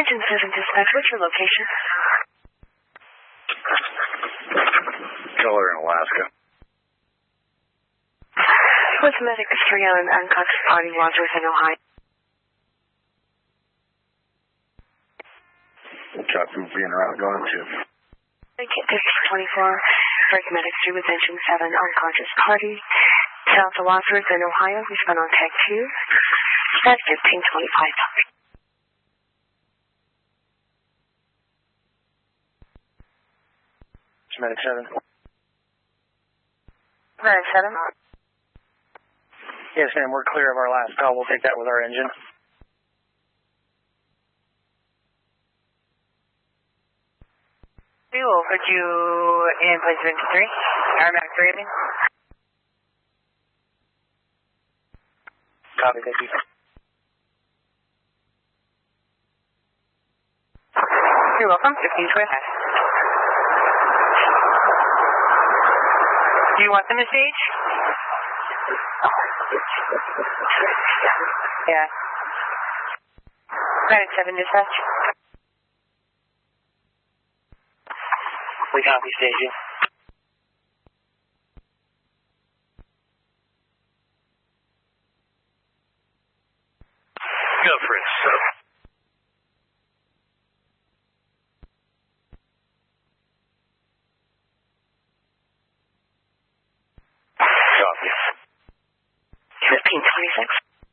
Engine 7 dispatch, what's your location? Color in Alaska. What's medic 3 on unconscious party Wadsworth in Ohio? Copy, being around going to. Thank you, 24. Break medic 3 with engine 7 unconscious party. South of Wadsworth in Ohio. Respond on tag 2. At 1525. Medic 7. Medic 7. Yes, ma'am, we're clear of our last call. We'll take that with our engine. We will put you in place 23. Airmax rating. Copy, thank you. You're welcome. 1525. Do you want them to stage? Yeah. Medic 7 dispatch. We copy staging.